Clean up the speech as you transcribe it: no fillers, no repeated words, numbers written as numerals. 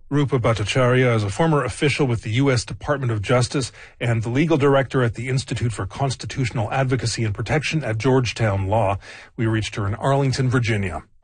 Rupa Bhattacharya is a former official with the U.S. Department of Justice and the legal director at the Institute for Constitutional Advocacy and Protection at Georgetown Law. We reached her in Arlington, Virginia.